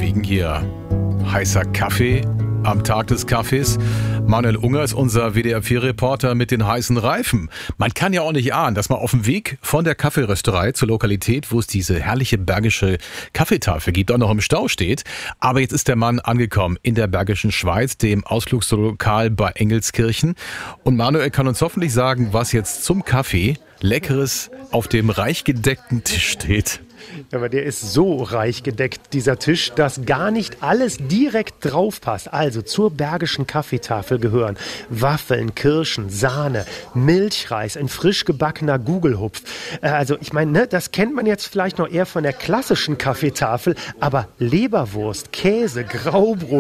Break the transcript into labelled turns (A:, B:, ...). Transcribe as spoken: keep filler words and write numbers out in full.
A: liegen hier heißer Kaffee am Tag des Kaffees. Manuel Unger ist unser W D R vier Reporter mit den heißen Reifen. Man kann ja auch nicht ahnen, dass man auf dem Weg von der Kaffeerösterei zur Lokalität, wo es diese herrliche bergische Kaffeetafel gibt, auch noch im Stau steht. Aber jetzt ist der Mann angekommen in der Bergischen Schweiz, dem Ausflugslokal bei Engelskirchen. Und Manuel kann uns hoffentlich sagen, was jetzt zum Kaffee Leckeres auf dem reich gedeckten Tisch steht.
B: Ja, aber der ist so reich gedeckt, dieser Tisch, dass gar nicht alles direkt drauf passt. Also zur Bergischen Kaffeetafel gehören Waffeln, Kirschen, Sahne, Milchreis, ein frisch gebackener Gugelhupf. Äh, also ich meine, ne, das kennt man jetzt vielleicht noch eher von der klassischen Kaffeetafel, aber Leberwurst, Käse, Graubrot,